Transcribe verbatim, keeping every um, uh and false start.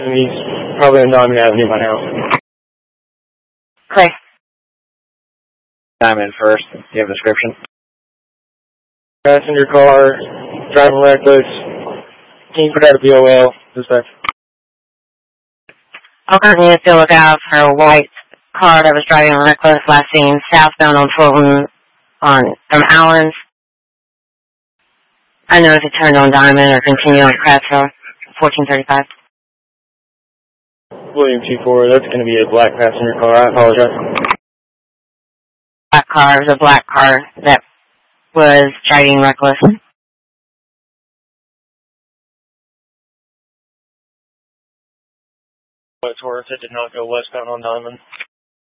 and he's probably on Diamond Avenue by now. Clay. Diamond first. Do you have a description? Passenger car, driving reckless. Can you put out a B O L? Dispatch. Oakland needs to look out for a white car that was driving reckless last seen southbound on Fulton on from Allen's. I know if it turned on Diamond or continued on Prattville, fourteen thirty-five. William T four, that's going to be a black passenger car. I apologize. Black car, it was a black car that was driving reckless. But Taurus, it did not go westbound on Diamond.